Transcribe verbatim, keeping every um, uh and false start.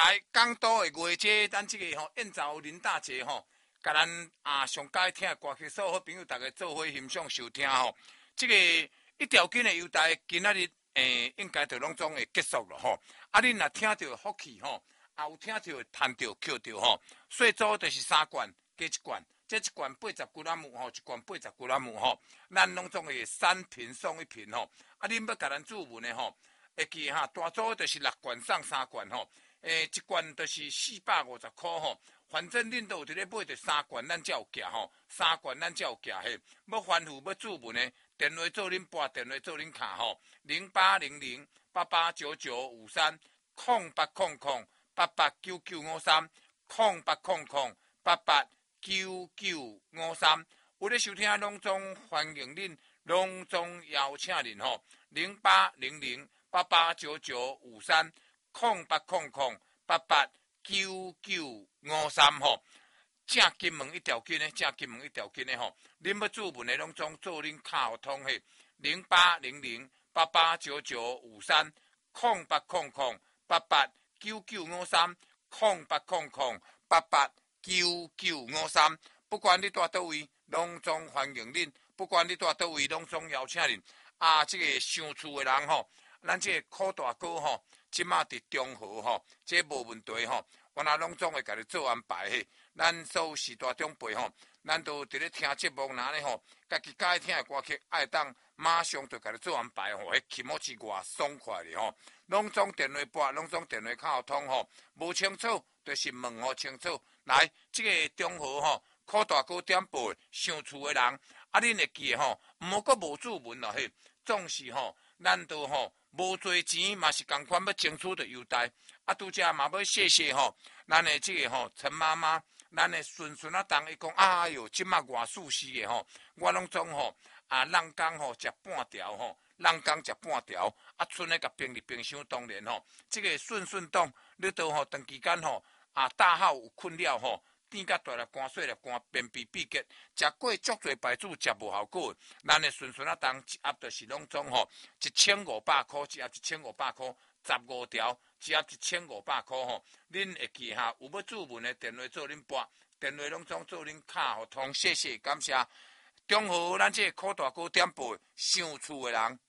来港都的月节，咱这个吼燕巢林大节吼，甲咱啊上届听的歌曲，所有好朋友大家做伙欣赏收听吼。这个一条筋的优待，今仔日诶应该就拢总会结束了吼。啊，恁若听到福气吼，也有听到赚到、捡到吼，最早就是三罐加一罐。这一罐八十几仔木吼，一罐八十几仔木吼，咱拢总会三瓶送一瓶吼。啊，恁要甲咱注文的吼，会记哈，大组就是六罐送三罐吼，诶，一罐就是四百五十块吼。反正恁都有伫咧买着三罐，咱才有价吼，三罐咱才有价嘿。要吩咐要注文的，电话做恁拨，电话做恁卡吼，零八零零八八九九五三，空八空空八八九九五三，空八空空八八。九九五三，有咧收听拢总欢迎恁，拢总邀请恁吼，零八零零八八九九五三，空八空空八八九九五三吼，正金门一条筋的，正金门一条筋的吼，恁要注文的拢总做恁卡通嘿，零八零零八八九九五三，空八空空八八九九五三，空八空空八八。九九五三，不管你住倒位，拢总欢迎恁；不管你住倒位，拢总邀请恁。啊，这个上厝的人吼，咱这个柯大哥吼，即马伫中和吼，这无问题吼。我若拢总会甲你做安排嘿。咱所有时大长辈吼，咱都伫咧听节目，哪咧吼，家己喜欢听的歌曲，爱当马上就甲你做安排吼，迄气持之外爽快咧吼。拢总电话拨，拢总电话卡通吼，无清楚就是问吼清楚。来，这个中和吼，柯大哥点报上厝的人，啊，恁会记吼，毋好阁无注文咯嘿，总是吼，咱都吼无多钱，嘛是共款要争取的优待。啊，拄则嘛要谢谢吼，咱的这个吼陈妈妈，咱的孙孙啊，当伊讲，哎哟，即马外暑时的吼，我拢总吼啊，人工吼食半条吼，人工食半条，啊，剩的甲冰入冰箱，当然吼，这个顺顺当，你都吼长期间吼。啊，大号有困了吼，甜甲大粒干细粒干，便秘闭结，食过足侪牌子，食无效果。咱的顺顺啊，当一盒就是拢总吼，一千五百块，一盒一千五百块，十五条，一盒一千五百块吼。恁会记哈？有要注文的电话做恁拨，电话拢总做恁卡互通，谢谢感谢。中和咱这柯大哥点报上厝的人。